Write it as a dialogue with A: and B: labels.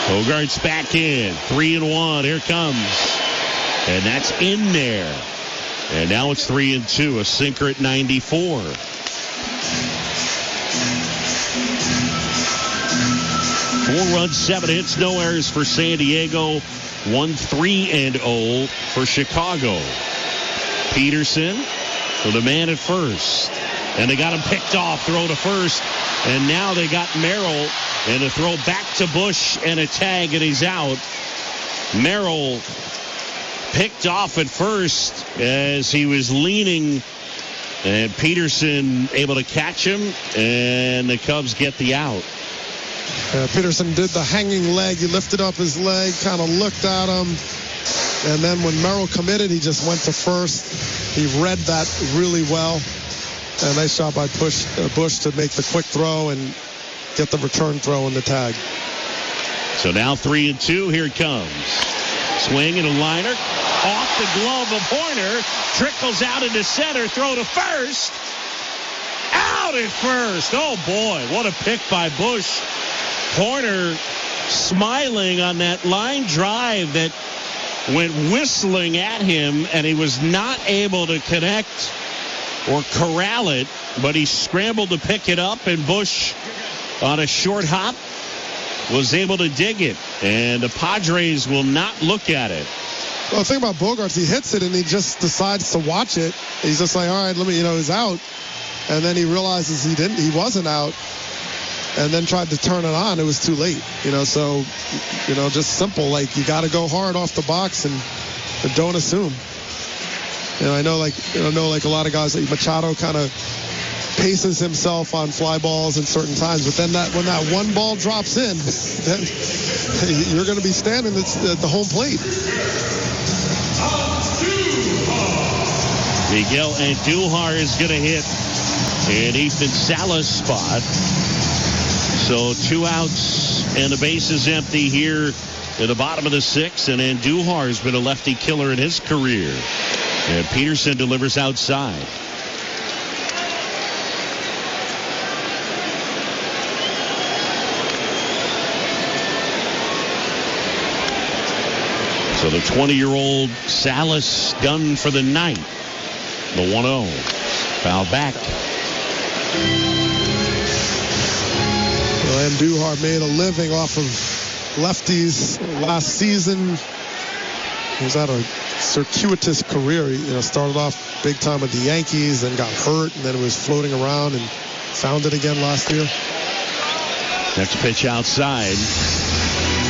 A: Bogarts back in. 3-1. Here comes. And that's in there. And now it's 3-2. A sinker at 94. 4 runs, 7 hits, no errors for San Diego. 1-3-0 for Chicago. Peterson with a man at first. And they got him picked off. Throw to first. And now they got Merrill. And a throw back to Bush and a tag, and he's out. Merrill picked off at first as he was leaning. And Peterson able to catch him. And the Cubs get the out.
B: Peterson did the hanging leg. He lifted up his leg, kind of looked at him. And then when Merrill committed, he just went to first. He read that really well. And nice job by Bush to make the quick throw and get the return throw in the tag.
A: So now 3-2. Here it comes. Swing and a liner. Off the glove of Hoerner. Trickles out into center. Throw to first. Out at first. Oh, boy. What a pick by Bush. Hoerner smiling on that line drive that went whistling at him, and he was not able to connect or corral it, but he scrambled to pick it up, and Bush on a short hop was able to dig it, and the Padres will not look at it.
B: Well, the thing about Bogarts, he hits it and he just decides to watch it. He's just like, all right, he's out. And then he realizes he wasn't out, and then tried to turn it on. It was too late, so, just simple. Like, you got to go hard off the box and don't assume. I know like a lot of guys, like Machado kind of paces himself on fly balls in certain times, but then when that one ball drops in, then you're going to be standing at the home plate.
A: Miguel Andujar is going to hit in Ethan Sala's spot. So 2 outs and the base is empty here at the bottom of the 6th, and Andujar has been a lefty killer in his career. And Peterson delivers outside. So the 20-year-old Salas done for the night. The 1-0. Foul back.
B: Well, Andujar made a living off of lefties last season. He was at a circuitous career. He started off big time with the Yankees and got hurt, and then was floating around and found it again last year.
A: Next pitch outside.